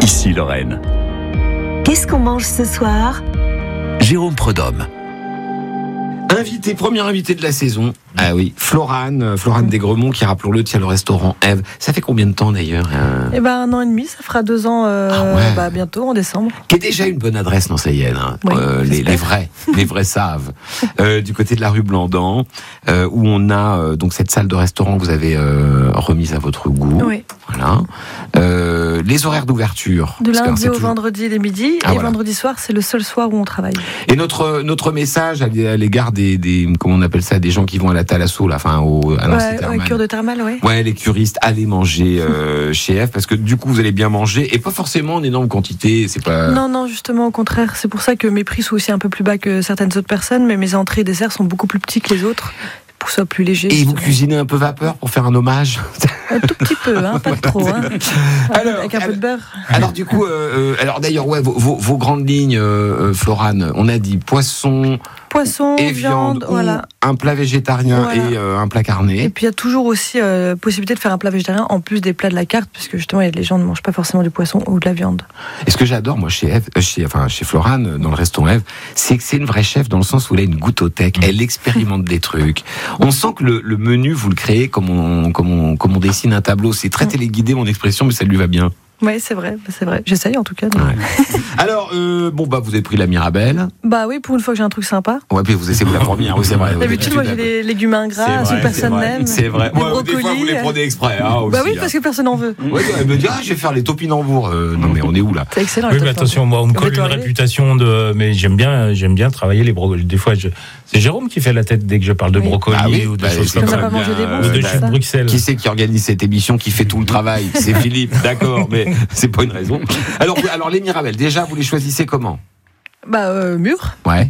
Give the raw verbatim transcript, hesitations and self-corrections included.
Ici Lorraine. Qu'est-ce qu'on mange ce soir ? Jérôme Prudhomme. Invité, premier invité de la saison. Ah oui, Florane, Florane Desgremont, qui, rappelons-le, tient le restaurant Ève. Ça fait combien de temps d'ailleurs hein Eh ben un an et demi, ça fera deux ans euh, ah ouais. bah, bientôt en décembre. Qui est déjà une bonne adresse dans Sayenne. Hein. Oui, euh, les, les vrais, les vrais savent. Euh, du côté de la rue Blandan, euh, où on a euh, donc cette salle de restaurant que vous avez euh, remise à votre goût. Oui. Voilà. Euh, les horaires d'ouverture. De lundi au toujours... vendredi les midis ah, et voilà. vendredi soir, c'est le seul soir où on travaille. Et notre notre message à l'égard des, des comment on appelle ça, des gens qui vont à la Thalasso, là, enfin au à ouais, ouais, cure de thermal, ouais. Ouais, les curistes, allez manger euh, chez Ève parce que du coup vous allez bien manger et pas forcément en énorme quantité. C'est pas. Non, non, justement au contraire. C'est pour ça que mes prix sont aussi un peu plus bas que certaines autres personnes, mais mes entrées et desserts sont beaucoup plus petits que les autres. Pour que ce soit plus léger. Et vous cuisinez un peu vapeur pour faire un hommage? Un tout petit peu, hein, pas trop. Hein. Alors, avec un alors, peu de beurre. Alors du coup, euh, alors d'ailleurs, ouais, vos, vos, vos grandes lignes, euh, Florane, on a dit poisson, poisson, et viande, viande, voilà. Un plat végétarien voilà. et euh, un plat carné. Et puis il y a toujours aussi euh, possibilité de faire un plat végétarien en plus des plats de la carte, puisque justement les gens ne mangent pas forcément du poisson ou de la viande. Et ce que j'adore moi chez Ève, euh, chez enfin chez Florane dans le restaurant Ève, c'est que c'est une vraie chef dans le sens où elle a une goutothèque, elle expérimente des trucs. On sent que le, le menu vous le créez comme on comme on comme on dessine un tableau. C'est très téléguidé mon expression, mais ça lui va bien. Oui, c'est vrai, c'est vrai. J'essaye en tout cas. Ouais. Alors, euh, bon, bah, vous avez pris la Mirabelle. Bah oui, pour une fois que j'ai un truc sympa. Ouais, puis vous essayez de la première, oui, c'est vrai. D'habitude, moi j'ai les légumes ingrats, ce que personne n'aime. C'est vrai. Les Ouais, brocolis. Des fois, vous les prenez exprès. Hein, aussi, bah oui, hein. parce que personne n'en veut. Ouais, elle me dit, ah, je vais faire les topinambours. Euh, non, mais on est où là? C'est excellent. Oui, mais attention, moi, on me colle une réputation de. Mais j'aime bien, j'aime bien travailler les brocolis. Des fois, je... c'est Jérôme qui fait la tête dès que je parle de oui. brocolis ah oui, ou de bah, choses comme ça. Ou de chute Bruxelles. Qui c'est qui organise cette émission, qui fait tout le travail? C'est Philippe, d'accord, mais c'est pas une raison. Alors, alors les Mirabelles, déjà, vous les choisissez comment? Bah, euh, mûr. Ouais.